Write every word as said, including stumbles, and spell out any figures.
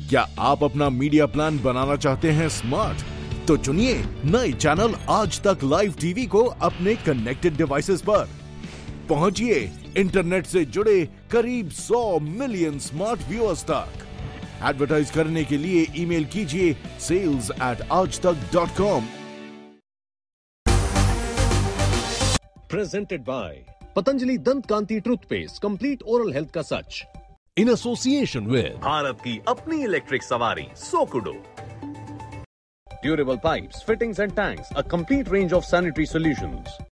क्या आप अपना मीडिया प्लान बनाना चाहते हैं स्मार्ट? तो चुनिए नए चैनल आज तक लाइव टीवी को अपने कनेक्टेड डिवाइसेस पर। पहुंचिए इंटरनेट से जुड़े करीब सौ मिलियन स्मार्ट व्यूअर्स तक। एडवर्टाइज करने के लिए ईमेल कीजिए सेल्स एट आज तक dot com. Presented by Patanjali Dant Kanti Toothpaste, complete oral health का सच। In association with भारत की अपनी इलेक्ट्रिक सवारी सोकुडो। Durable pipes, fittings and tanks, a complete range of sanitary solutions.